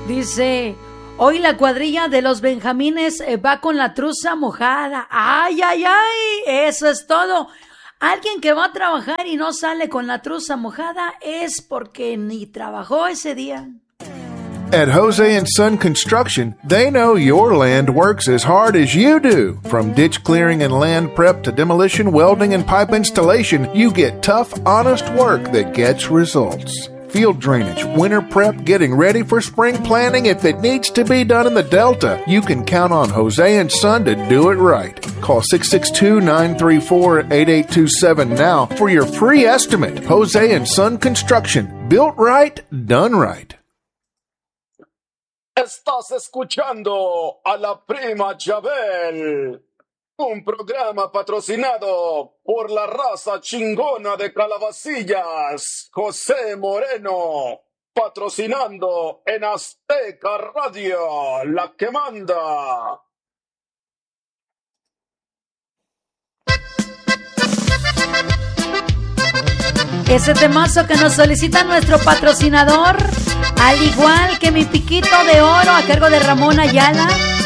Dice, hoy la cuadrilla de los Benjamines va con la truza mojada. ¡Ay, ay, ay! Eso es todo. Alguien que va a trabajar y no sale con la truza mojada es porque ni trabajó ese día. At Jose & Son Construction, they know your land works as hard as you do. From ditch clearing and land prep to demolition, welding, and pipe installation, you get tough, honest work that gets results. Field drainage, winter prep, getting ready for spring planting. If it needs to be done in the Delta, you can count on Jose & Son to do it right. Call 662-934-8827 now for your free estimate. Jose & Son Construction. Built right, done right. Estás escuchando a la prima Chabel, un programa patrocinado por la raza chingona de Calabacillas, José Moreno, patrocinando en Azteca Radio, la que manda. Ese temazo que nos solicita nuestro patrocinador, al igual que Mi Piquito de Oro a cargo de Ramón Ayala.